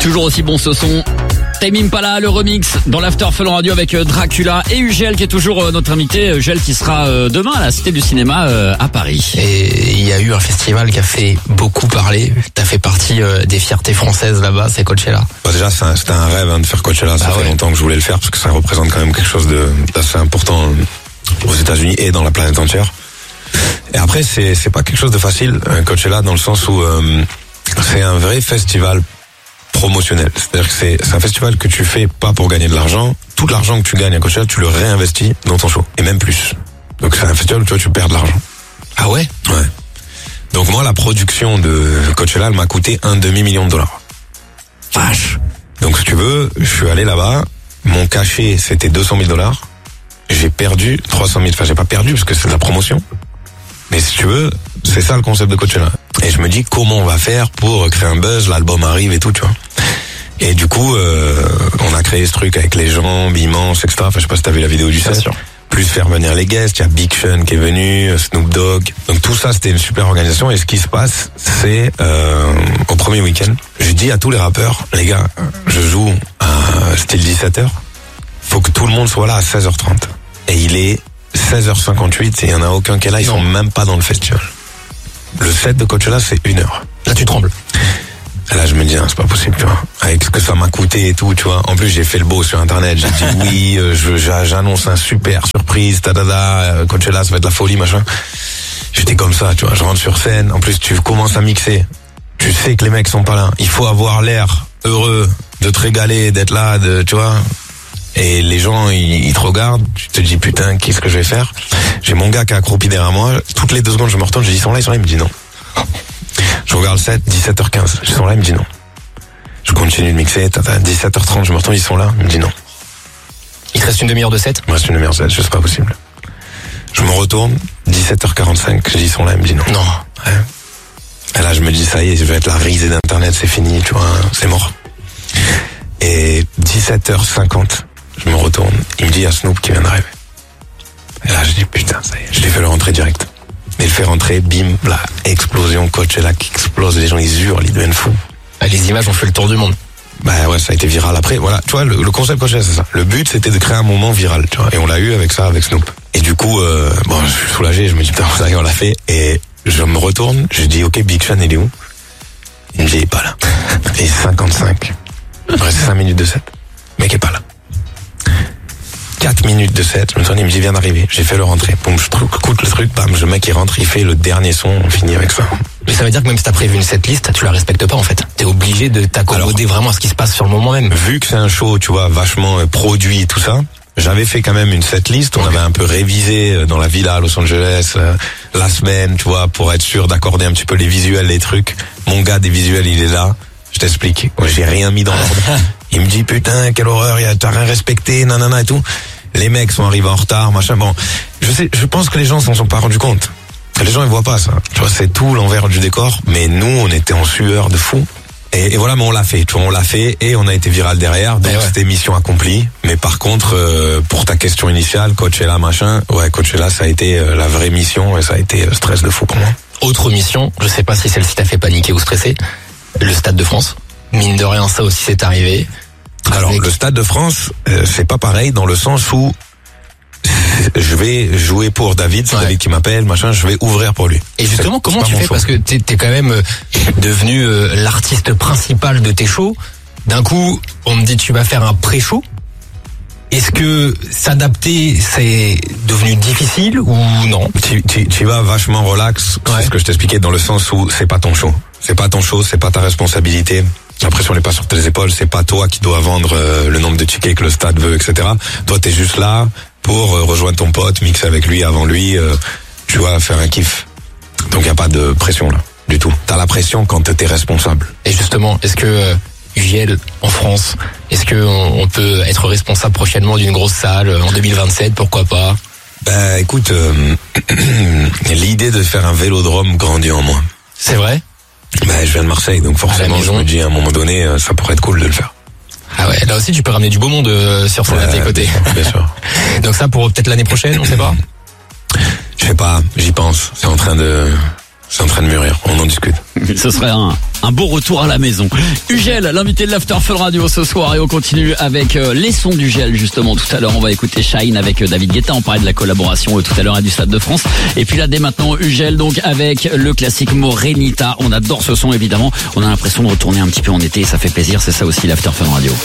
Toujours aussi bon ce son. Tame Impala, le remix dans l'After Fun Radio avec Dracula et Ugel qui est toujours notre invité. Ugel qui sera demain à la Cité du Cinéma à Paris. Et il y a eu un festival qui a fait beaucoup parler. T'as fait partie des fiertés françaises là-bas, c'est Coachella. Bah déjà c'était un rêve de faire Coachella. Ça fait longtemps que je voulais le faire parce que ça représente quand même quelque chose d'assez important aux États-Unis et dans la planète entière. Et après c'est pas quelque chose de facile Coachella, dans le sens où c'est un vrai festival promotionnel. C'est-à-dire que c'est un festival que tu fais pas pour gagner de l'argent. Tout l'argent que tu gagnes à Coachella, tu le réinvestis dans ton show. Et même plus. Donc c'est un festival où tu perds de l'argent. Ah ouais? Ouais. Donc moi, la production de Coachella, elle m'a coûté $1,5 million. Vache. Donc si tu veux, je suis allé là-bas. Mon cachet, c'était $200 000. J'ai perdu 300 000. Enfin, j'ai pas perdu parce que c'est de la promotion. Mais si tu veux, c'est ça le concept de Coachella. Et je me dis comment on va faire pour créer un buzz, l'album arrive et tout, tu vois. Et du coup, on a créé ce truc avec les jambes immenses, etc. Enfin, je sais pas si t'as vu la vidéo du set. Plus faire venir les guests, il y a Big Sean qui est venu, Snoop Dogg. Donc tout ça, c'était une super organisation. Et ce qui se passe, c'est au premier week-end, je dis à tous les rappeurs, les gars, je joue à style 17h. Faut que tout le monde soit là à 16h30. Et il est 16h58 et il y en a aucun qui est là, ils sont même pas dans le festival. Le set de Coachella, c'est 1 heure. Là, tu trembles. Et là, je me dis, c'est pas possible, tu vois. Avec ce que ça m'a coûté et tout, tu vois. En plus, j'ai fait le beau sur Internet. J'ai dit oui, j'annonce un super surprise, Coachella, ça va être la folie, machin. J'étais comme ça, tu vois. Je rentre sur scène. En plus, tu commences à mixer. Tu sais que les mecs sont pas là. Il faut avoir l'air heureux de te régaler, d'être là, tu vois. Et les gens, ils te regardent, tu te dis putain, qu'est-ce que je vais faire? J'ai mon gars qui est accroupi derrière moi, toutes les 2 secondes je me retourne, je dis ils sont là, il me dit non. Je regarde le set, 17h15, ils sont là, il me dit non. Je continue de mixer, 17h30, je me retourne, ils sont là, il me dit non. Il te reste une demi-heure de set? Il me reste une demi-heure de set, c'est pas possible. Je me retourne, 17h45, je dis ils sont là, il me dit non. Non. Ouais. Et là je me dis ça y est, je vais être la risée d'internet, c'est fini, tu vois, c'est mort. Et 17h50, je me retourne, il me dit il y a Snoop qui vient d'arriver. Et là je dis putain, ça y est, je l'ai fait le rentrer direct. Et il fait rentrer, bim, la explosion, Coachella qui explose, les gens ils hurlent, ils deviennent fous. Les images ont fait le tour du monde. Bah ouais, ça a été viral après, voilà, tu vois, le concept Coachella c'est ça. Le but c'était de créer un moment viral, tu vois, et on l'a eu avec ça, avec Snoop. Et du coup, bon, je suis soulagé, je me dis putain, ça y est, on l'a fait, et je me retourne, je dis ok, Big Sean il est où? Il me dit il est pas là. Et 55. Il me reste 5 minutes de set. Le mec est pas là. 4 minutes de set. Je me tourne, il me dit, viens d'arriver. J'ai fait le rentrer. Boum, je coûte le truc, bam, le mec il rentre, il fait le dernier son, on finit avec ça. Mais ça veut dire que même si t'as prévu une setlist, tu la respectes pas en fait. T'es obligé de t'accommoder vraiment à ce qui se passe sur le moment même. Vu que c'est un show, tu vois, vachement produit et tout ça, j'avais fait quand même une setlist, on avait un peu révisé dans la villa à Los Angeles, la semaine, tu vois, pour être sûr d'accorder un petit peu les visuels, les trucs. Mon gars des visuels, il est là. Je t'explique. J'ai rien mis dans l'ordre. Il me dit, putain, quelle horreur, t'as rien respecté, nanana et tout. Les mecs sont arrivés en retard, machin. Bon, je pense que les gens s'en sont pas rendus compte. Les gens, ils voient pas ça. Tu vois, c'est tout l'envers du décor. Mais nous, on était en sueur de fou. Et voilà, mais on l'a fait. Tu vois, on l'a fait et on a été viral derrière. Donc, c'était mission accomplie. Mais par contre, pour ta question initiale, Coachella, machin, ouais, Coachella, ça a été la vraie mission et ça a été stress de fou pour moi. Autre mission, je sais pas si celle-ci t'a fait paniquer ou stresser. Le Stade de France. Mine de rien, ça aussi c'est arrivé. Alors, le Stade de France, c'est pas pareil dans le sens où je vais jouer pour David, c'est David qui m'appelle, machin, je vais ouvrir pour lui. Et justement, comment tu fais? Parce que t'es quand même devenu l'artiste principal de tes shows. D'un coup, on me dit tu vas faire un pré-show. Est-ce que s'adapter, c'est devenu difficile ou non? Tu vas vachement relax, c'est ce que je t'expliquais, dans le sens où c'est pas ton show. C'est pas ton show, c'est pas ta responsabilité. La pression n'est pas sur tes épaules, c'est pas toi qui dois vendre le nombre de tickets que le stade veut, etc. Toi, t'es juste là pour rejoindre ton pote, mixer avec lui, avant lui, tu vois, faire un kiff. Donc y a pas de pression là, du tout. T'as la pression quand t'es responsable. Et justement, est-ce que UGL en France, est-ce que on peut être responsable prochainement d'une grosse salle en 2027, pourquoi pas? Bah écoute, l'idée de faire un vélodrome grandit en moi. C'est vrai? Bah je viens de Marseille, donc forcément je me dis à un moment donné, ça pourrait être cool de le faire. Ah ouais, là aussi tu peux ramener du beau monde sur scène à tes côtés. Bien sûr. Donc ça pour peut-être l'année prochaine, on sait pas? Je sais pas, j'y pense. C'est en train de C'est en train de mûrir, on en discute. Ce serait un beau retour à la maison. Ugel, l'invité de l'After Fun Radio ce soir, et on continue avec les sons d'Ugel justement. Tout à l'heure, on va écouter Shine avec David Guetta. On parlait de la collaboration tout à l'heure à du Stade de France. Et puis là, dès maintenant, Ugel donc avec le classique Morenita. On adore ce son évidemment. On a l'impression de retourner un petit peu en été et ça fait plaisir. C'est ça aussi l'After Fun Radio.